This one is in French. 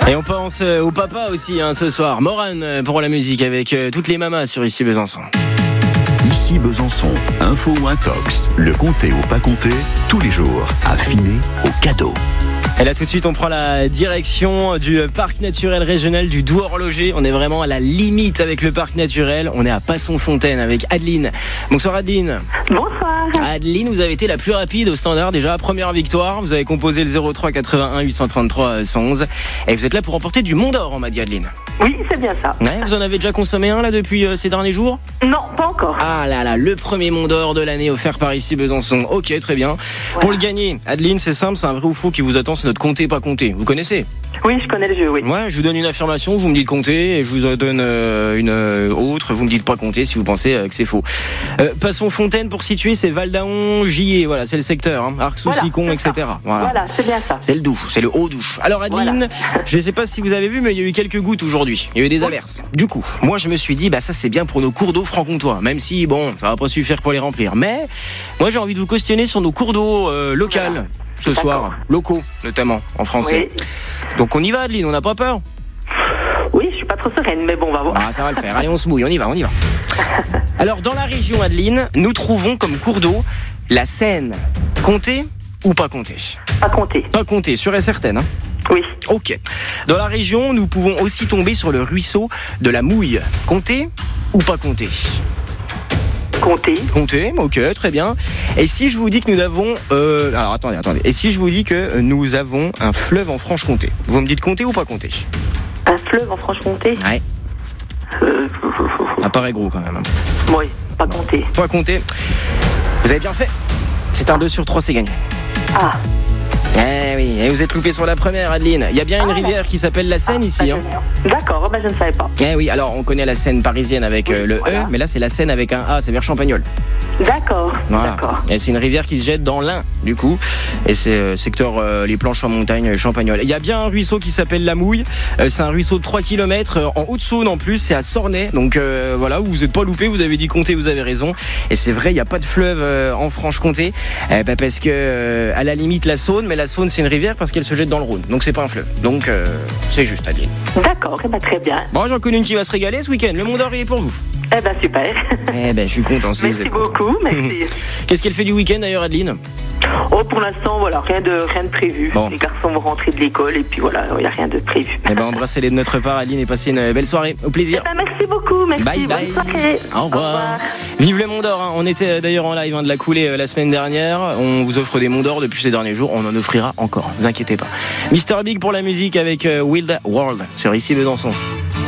Et on pense au papa aussi ce soir. Moran pour la musique avec toutes les mamas sur Ici Besançon. Ici Besançon, info ou intox, le compter ou pas compter, tous les jours, affiné au cadeau. Et là tout de suite on prend la direction du parc naturel régional du Doux-Horloger. On est vraiment à la limite avec le parc naturel. On est à Passon-Fontaine avec Adeline. Bonsoir Adeline. Bonsoir. Adeline, vous avez été la plus rapide au standard déjà. Première victoire, vous avez composé le 03 81 833 111. Et vous êtes là pour remporter du Mont d'Or, on m'a dit Adeline. Oui, c'est bien ça. Ouais, vous en avez déjà consommé un là depuis ces derniers jours ? Non, pas encore. Ah là là, le premier Mont d'Or de l'année offert par Ici Besançon. Ok, très bien. Voilà. Pour le gagner, Adeline, c'est simple, c'est un vrai ou faux qui vous attend, c'est notre compter pas compter. Vous connaissez ? Oui, je connais le jeu, oui. Ouais, je vous donne une affirmation, vous me dites compter, et je vous en donne une autre, vous me dites pas compter si vous pensez que c'est faux. Passon-Fontaine, pour situer, c'est Val-d'Aon, Gillet, voilà, c'est le secteur, hein, Arc-sous-Sicon, voilà, etc. Voilà, c'est bien ça. C'est le Doubs, c'est le Haut-Doubs. Alors Adeline, voilà. Je sais pas si vous avez vu, mais il y a eu quelques gouttes aujourd'hui. Il y a eu des averses. Du coup, moi je me suis dit, ça c'est bien pour nos cours d'eau franc-comtois, même si, bon, ça va pas suffire pour les remplir. Mais, moi j'ai envie de vous questionner sur nos cours d'eau locales. Voilà. Ce soir, locaux notamment, en français. Oui. Donc on y va Adeline, on n'a pas peur ? Oui, je suis pas trop sereine, mais bon, on va voir. Ah, ça va le faire, allez on se mouille, on y va. Alors dans la région Adeline, nous trouvons comme cours d'eau la Seine. Compter ou pas compter ? Pas compter. Pas compter, sûre et certaine, hein ? Oui. Ok. Dans la région, nous pouvons aussi tomber sur le ruisseau de la Mouille. Compter ou pas compter ? Compter, ok, très bien. Et si je vous dis que nous avons... alors attendez. Et si je vous dis que nous avons un fleuve en Franche-Comté, vous me dites compter ou pas compter ? Un fleuve en Franche-Comté ? Ouais. Ça paraît gros quand même. Oui, pas compter. Pas compter. Vous avez bien fait. C'est un 2 sur 3, c'est gagné. Ah. Eh oui, et vous êtes loupé sur la première, Adeline. Il y a bien une rivière qui s'appelle la Seine ici. Hein. D'accord, je ne savais pas. Eh oui, alors on connaît la Seine parisienne avec le E, mais là c'est la Seine avec un A, c'est vers Champagnole. D'accord, voilà. D'accord. Et c'est une rivière qui se jette dans l'Ain, du coup. Et c'est secteur les planches en montagne, Champagnole. Il y a bien un ruisseau qui s'appelle la Mouille. C'est un ruisseau de 3 km en Haute-Saône en plus, c'est à Sornay. Donc voilà, vous n'êtes pas loupé, vous avez dit compter, vous avez raison. Et c'est vrai, il n'y a pas de fleuve en Franche-Comté. Parce que à la limite la Saône, mais la Saône c'est une rivière parce qu'elle se jette dans le Rhône. Donc c'est pas un fleuve. Donc c'est juste, Adeline. D'accord, très bien. Bon, j'en connais une qui va se régaler ce week-end. Le Mont d'Or il est pour vous. Super. Je suis content. Merci vous êtes beaucoup, merci. Qu'est-ce qu'elle fait du week-end d'ailleurs, Adeline ? Oh, pour l'instant, voilà, rien de prévu. Bon. Les garçons vont rentrer de l'école et puis voilà, il n'y a rien de prévu. Embrassez-les de notre part, Adeline, et passez une belle soirée. Au plaisir. Merci beaucoup, merci. Bye bye. Bonne soirée. Au revoir. Vive le Mont d'Or, hein. On était d'ailleurs en live de la coulée la semaine dernière. On vous offre des Monts d'Or depuis ces derniers jours. On en offrira encore, ne vous inquiétez pas. Mr Big pour la musique avec Wild World sur Ici Besançon.